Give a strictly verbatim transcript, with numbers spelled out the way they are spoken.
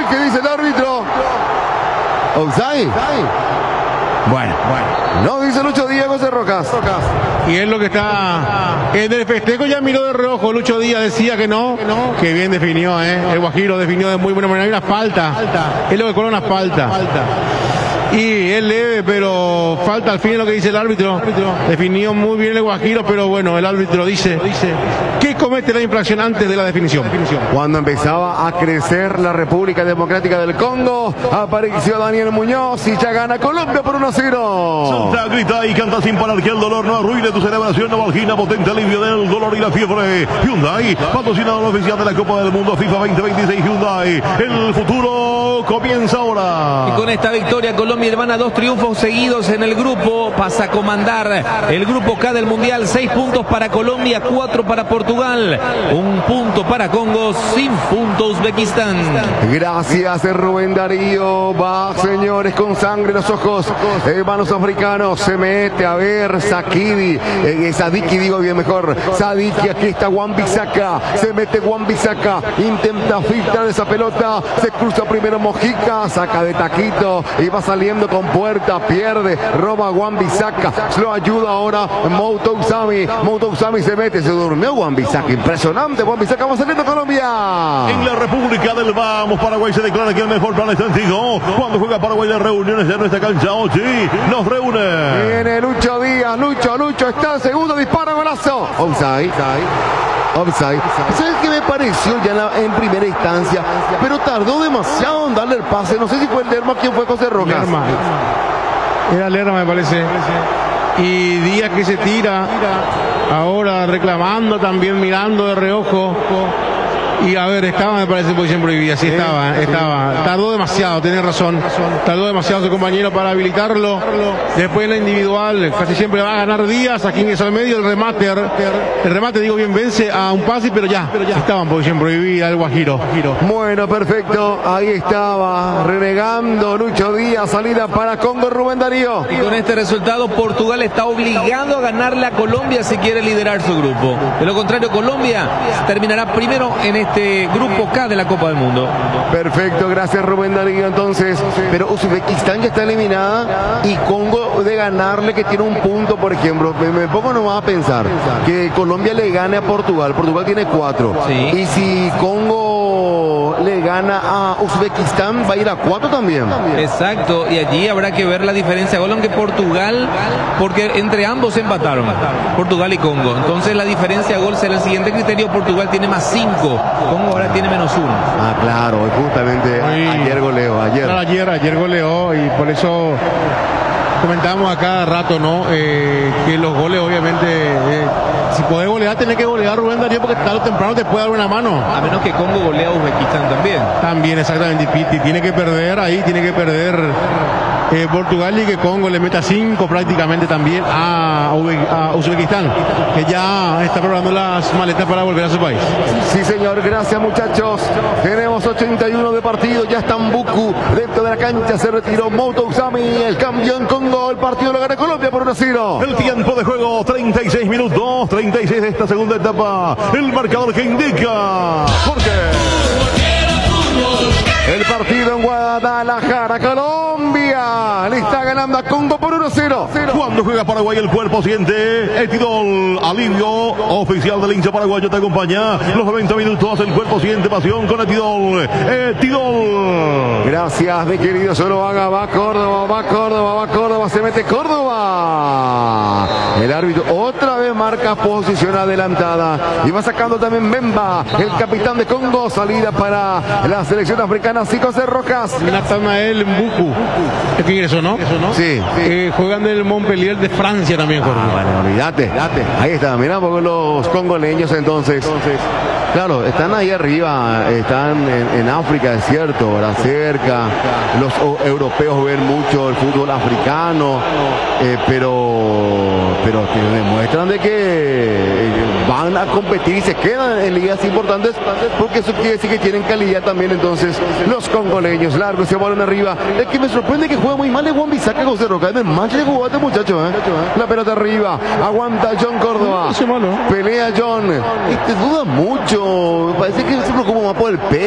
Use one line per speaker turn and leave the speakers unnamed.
¿qué dice el árbitro? ¿Offside? Bueno, bueno. No, dice Lucho Díaz, José Rocas.
Y es lo que está... En el festejo ya miró de reojo. Lucho Díaz decía que no. Que bien definió, ¿eh? El Guajiro definió de muy buena manera. Hay una falta. Es lo que cobra una falta. Y es leve, pero falta al fin lo que dice el árbitro. Definió muy bien el Guajiro, pero bueno, el árbitro dice que comete la infracción antes de la definición.
Cuando empezaba a crecer la República Democrática del Congo, apareció Daniel Muñoz y ya gana Colombia por uno a cero.
Santa grita y canta sin parar que el dolor no arruine tu celebración. Novalgina, potente alivio del dolor y la fiebre. Hyundai, patrocinador oficial de la Copa del Mundo FIFA veinte veintiséis. Hyundai, el futuro comienza ahora.
Y con esta victoria Colombia hermana dos triunfos seguidos en el grupo, pasa a comandar el grupo K del Mundial. Seis puntos para Colombia, cuatro para Portugal, un punto para Congo, sin punto Uzbekistán.
Gracias Rubén Darío. Va, señores, con sangre en los ojos, hermanos africanos. Se mete a ver Sakidi, eh, Sadiki digo bien mejor, Sadiki. Aquí está Wan-Bissaka, se mete Wan-Bissaka, intenta filtrar esa pelota, se cruza primero Mojica, saca de taquito y va saliendo con puerta, pierde, roba Wan-Bissaka, lo ayuda ahora Mouto Usami. Mouto Usami se mete, se durmió Wan-Bissaka, impresionante. Wan-Bissaka va saliendo Colombia.
En la República del Vamos, Paraguay se declara que el mejor plan está en Tigo. Cuando juega Paraguay de reuniones en nuestra cancha, Ochi nos reúne.
Viene Lucho Díaz, Lucho, Lucho está el segundo, dispara, golazo. Offside, offside. ¿Sabes qué me pareció ya en, la, en primera instancia? Pero tardó demasiado en darle el pase. No sé si fue el Lerma, quién fue José Rocas.
Lerma. Era Lerma, me parece. Y Díaz que se tira ahora reclamando también, mirando de reojo. Y a ver, estaba, me parece, en posición prohibida. Sí, estaba, estaba. Tardó demasiado, tiene razón. Tardó demasiado su compañero para habilitarlo. Después en la individual, casi siempre va a ganar Díaz. Aquí en el medio, el remate. El remate, digo bien, vence a un pase, pero ya, estaba en posición prohibida el Guajiro.
Bueno, perfecto. Ahí estaba, renegando Lucho Díaz. Salida para Congo, Rubén Darío.
Y con este resultado, Portugal está obligado a ganarle a Colombia si quiere liderar su grupo. De lo contrario, Colombia terminará primero en este Este grupo K de la Copa del Mundo.
Perfecto, gracias Rubén Darío. Entonces, pero Uzbekistán ya está eliminada y Congo de ganarle, que tiene un punto, por ejemplo. Me, me pongo nomás a pensar que Colombia le gane a Portugal. Portugal tiene cuatro.
Sí.
Y si Congo le gana a Uzbekistán, va a ir a cuatro también.
Exacto, y allí habrá que ver la diferencia de gol, aunque Portugal, porque entre ambos empataron, Portugal y Congo. Entonces la diferencia de gol será el siguiente criterio: Portugal tiene más cinco, Congo ahora tiene menos uno.
Ah, claro, justamente
Oye,
ayer goleó, ayer.
Claro, ayer, ayer goleó, y por eso comentábamos a cada rato, ¿no? Eh, que los goles, obviamente, eh, si podés golear, tenés que golear, Rubén Darío, porque tarde o temprano te puede dar una mano.
A menos que Congo golea a Uzbekistán también.
También, exactamente, Piti. Tiene que perder ahí, tiene que perder eh, Portugal, y que Congo le meta cinco prácticamente también a, a Uzbekistán, que ya está preparando las maletas para volver a su país.
Sí, señor, gracias muchachos. Tenemos ochenta y uno de partido, ya está Mbuku dentro de la cancha, se retiró Mouto Usami, el campeón Congo, el partido lo gana Colombia por uno a cero.
El tiempo de juego, treinta y seis minutos, treinta y seis de esta segunda etapa. El marcador que indica Jorge.
El partido en Guadalajara, Colombia le está ganando a Congo por uno a cero.
Cuando juega Paraguay, el cuerpo siente. Etidol, alivio oficial del hincha paraguayo, te acompaña. Los noventa minutos, el cuerpo siente pasión con Etidol. Etidol.
Gracias, mi querido Zuluaga. Va Córdoba, va Córdoba, va Córdoba, se mete Córdoba. El árbitro otra vez marca posición adelantada. Y va sacando también Bemba, el capitán de Congo. Salida para la selección africana, sí, José Rocas.
Nathanael Mbuku, es que ingresó, ¿no?
Sí, sí.
Eh, juegan del Montpellier de Francia también, Jorge.
Ah, bueno, olvídate. Ahí está, mira, porque los congoleños entonces, entonces, claro, están ahí arriba, están en, en África, es cierto, ahora cerca. Los o, europeos ven mucho el fútbol africano, eh, pero, pero te demuestran de que eh, van a competir y se quedan en ligas importantes, porque eso quiere decir que tienen calidad también. Entonces, los congoleños, largo, se vuelven arriba. Es que me sorprende que juega muy mal de Wan-Bissaka, José Roca. Es más de jugó este muchacho, ¿eh? La pelota arriba, aguanta John Córdoba. Pelea John. Y te duda mucho. Parece que se preocupa más por el peso.